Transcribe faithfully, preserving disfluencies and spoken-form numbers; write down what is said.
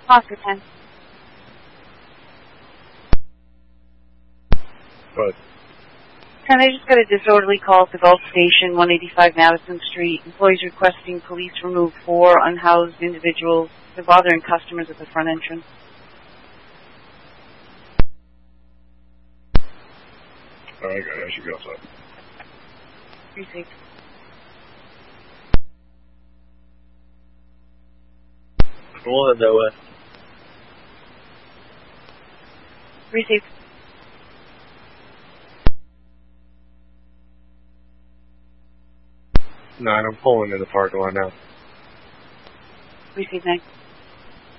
Oscar ten. But ten, I just got a disorderly call to Gulf Station, one eighty-five Madison Street. Employees requesting police remove four unhoused individuals. They're bothering customers at the front entrance. Alright, guys, I should be outside. Received. We'll head that way. Received. Nine, I'm pulling in the parking lot now. Received nine.